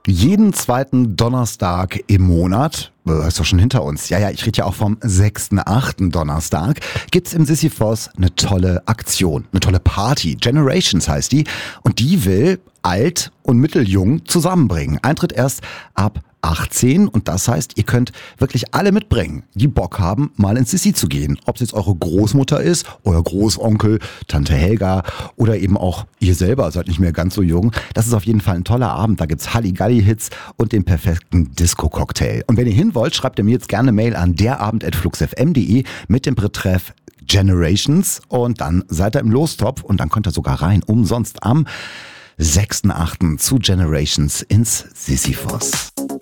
Jeden zweiten Donnerstag im Monat, ist doch schon hinter uns, ja, ich rede ja auch vom 6.8. Donnerstag, gibt's im Sisyphos eine tolle Aktion, eine tolle Party. Generations heißt die. Und die will alt und mitteljung zusammenbringen. Eintritt erst ab 18 und das heißt, ihr könnt wirklich alle mitbringen, die Bock haben, mal ins Sissi zu gehen. Ob es jetzt eure Großmutter ist, euer Großonkel, Tante Helga oder eben auch ihr selber, seid nicht mehr ganz so jung. Das ist auf jeden Fall ein toller Abend. Da gibt's Halligalli-Hits und den perfekten Disco-Cocktail. Und wenn ihr hin wollt, schreibt ihr mir jetzt gerne Mail an derabend@fluxfm.de mit dem Betreff Generations und dann seid ihr im Lostopf und dann könnt ihr sogar rein, umsonst am 6.8. zu Generations ins Sisyphos.